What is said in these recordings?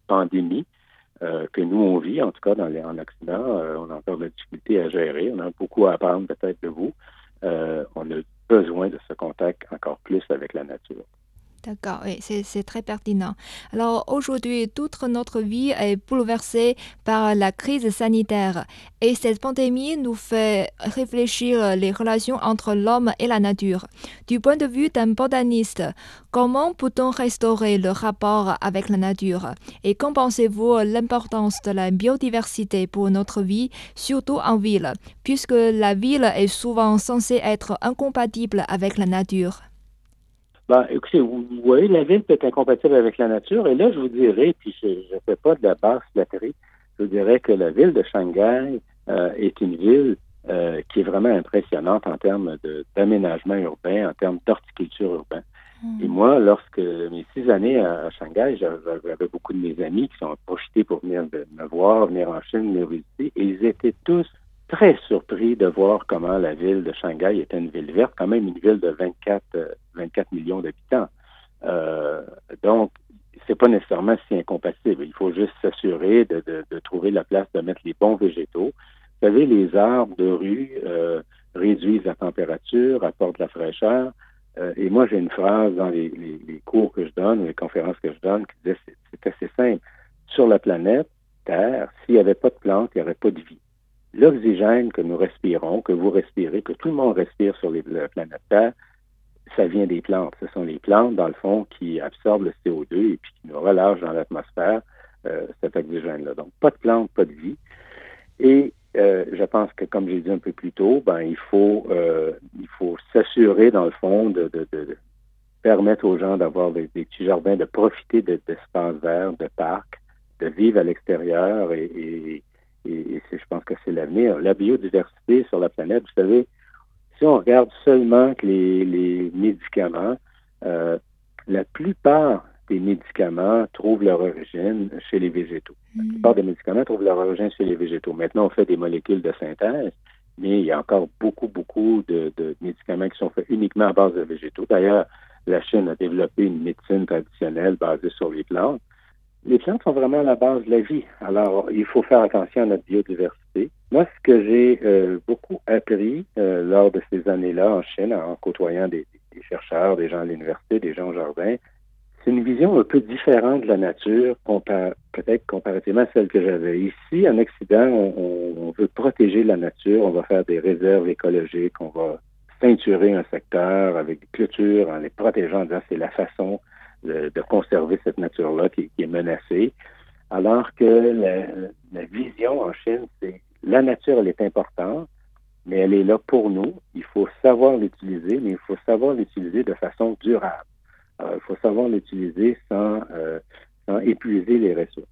pandémie que nous, on vit, en tout cas en Occident. On a encore de la difficulté à gérer. On a beaucoup à apprendre peut-être de vous. On a besoin de ce contact encore plus avec la nature. D'accord, oui, c'est très pertinent. Alors aujourd'hui, toute notre vie est bouleversée par la crise sanitaire et cette pandémie nous fait réfléchir les relations entre l'homme et la nature. Du point de vue d'un botaniste, comment peut-on restaurer le rapport avec la nature? Et qu'en pensez-vous l'importance de la biodiversité pour notre vie, surtout en ville, puisque la ville est souvent censée être incompatible avec la nature? Ben, écoutez, vous voyez, la ville peut être incompatible avec la nature. Et là, je vous dirais, puis je ne fais pas de la basse flatterie, je vous dirais que la ville de Shanghai est une ville qui est vraiment impressionnante en termes d'aménagement urbain, en termes d'horticulture urbaine. Et Hmm. moi, lorsque mes 6 années à Shanghai, j'avais beaucoup de mes amis qui sont projetés pour venir me voir, venir en Chine, me visiter, et ils étaient tous très surpris de voir comment la ville de Shanghai était une ville verte, quand même une ville de 24 millions d'habitants. Euh, donc, c'est pas nécessairement si incompatible. Il faut juste s'assurer de trouver la place de mettre les bons végétaux. Vous savez, les arbres de rue réduisent la température, apportent de la fraîcheur. Et moi, j'ai une phrase dans les cours que je donne, les conférences que je donne, qui disait c'est assez simple. Sur la planète Terre, s'il n'y avait pas de plantes, il n'y aurait pas de vie. L'oxygène que nous respirons, que vous respirez, que tout le monde respire sur la planète Terre, ça vient des plantes. Ce sont les plantes, dans le fond, qui absorbent le CO2 et puis qui nous relâchent dans l'atmosphère cet oxygène-là. Donc, pas de plantes, pas de vie. Et je pense que, comme j'ai dit un peu plus tôt, ben il faut s'assurer, dans le fond, de permettre aux gens d'avoir des petits jardins, de profiter d'espaces verts, de parcs, de vivre à l'extérieur je pense que c'est l'avenir. La biodiversité sur la planète, vous savez, si on regarde seulement que les médicaments, euh, la plupart des médicaments trouvent leur origine chez les végétaux. La Hmm. plupart des médicaments trouvent leur origine chez les végétaux. Maintenant, on fait des molécules de synthèse, mais il y a encore beaucoup de médicaments qui sont faits uniquement à base de végétaux. D'ailleurs, la Chine a développé une médecine traditionnelle basée sur les plantes. Les plantes sont vraiment la base de la vie. Alors, il faut faire attention à notre biodiversité. Moi, ce que j'ai beaucoup appris lors de ces années-là en Chine, en côtoyant des chercheurs, des gens à l'université, des gens au jardin, c'est une vision un peu différente de la nature, peut-être comparativement à celle que j'avais. Ici, en Occident, on veut protéger la nature, on va faire des réserves écologiques, on va ceinturer un secteur avec des clôtures en les protégeant, en disant c'est la façon de conserver cette nature-là qui est menacée. Alors que la vision en Chine, c'est la nature, elle est importante, mais elle est là pour nous. Il faut savoir l'utiliser, mais il faut savoir l'utiliser de façon durable. Alors, il faut savoir l'utiliser sans épuiser les ressources.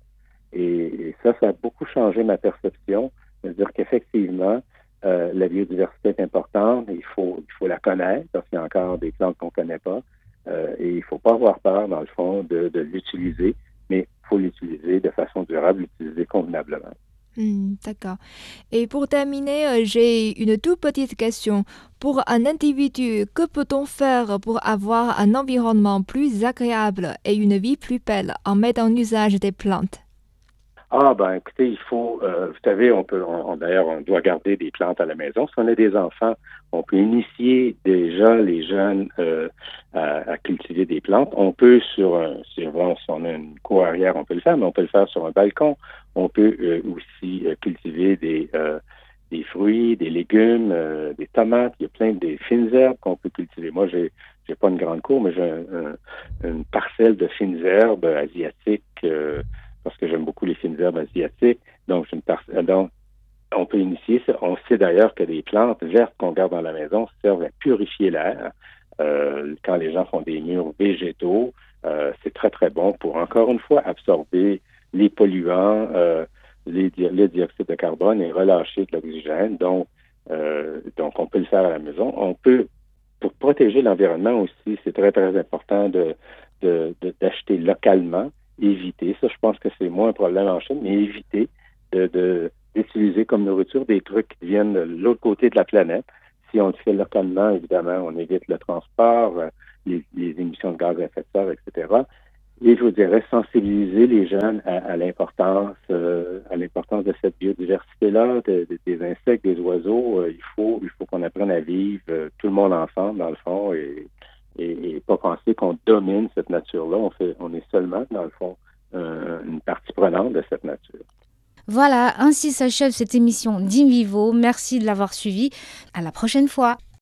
Et ça a beaucoup changé ma perception. C'est-à-dire qu'effectivement, la biodiversité est importante, il faut la connaître, parce qu'il y a encore des plantes qu'on ne connaît pas. Et il ne faut pas avoir peur, dans le fond, de l'utiliser, mais il faut l'utiliser de façon durable, l'utiliser convenablement. Hmm, d'accord. Et pour terminer, j'ai une toute petite question. Pour un individu, que peut-on faire pour avoir un environnement plus agréable et une vie plus belle en mettant en usage des plantes? Ah, ben, écoutez, vous savez, d'ailleurs, on doit garder des plantes à la maison. Si on a des enfants, on peut initier déjà les jeunes à cultiver des plantes. On peut si on a une cour arrière, on peut le faire, mais on peut le faire sur un balcon. On peut aussi cultiver des fruits, des légumes, des tomates. Il y a plein de fines herbes qu'on peut cultiver. Moi, j'ai pas une grande cour, mais une parcelle de fines herbes asiatiques. Parce que j'aime beaucoup les fines herbes asiatiques. Donc, donc, on peut initier ça. On sait d'ailleurs que les plantes vertes qu'on garde dans la maison servent à purifier l'air. Quand les gens font des murs végétaux, c'est très, très bon pour, encore une fois, absorber les polluants, le dioxyde de carbone et relâcher de l'oxygène. Donc, on peut le faire à la maison. Pour protéger l'environnement aussi, c'est très, très important d'acheter localement, éviter. Ça, je pense que c'est moins un problème en Chine, mais éviter d'utiliser comme nourriture des trucs qui viennent de l'autre côté de la planète. Si on le fait localement, évidemment, on évite le transport, les émissions de gaz à effet de serre, etc. Et je vous dirais sensibiliser les jeunes à l'importance de cette biodiversité-là, des insectes, des oiseaux. Il faut qu'on apprenne à vivre tout le monde ensemble, dans le fond, et pas penser qu'on domine cette nature-là. On est seulement, dans le fond, une partie prenante de cette nature. Voilà, ainsi s'achève cette émission d'In Vivo. Merci de l'avoir suivi. À la prochaine fois.